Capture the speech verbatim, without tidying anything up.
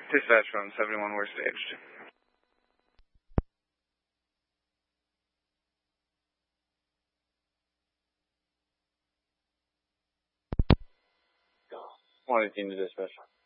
Dispatch from seventy-one, we're staged. one eighteen to dispatch.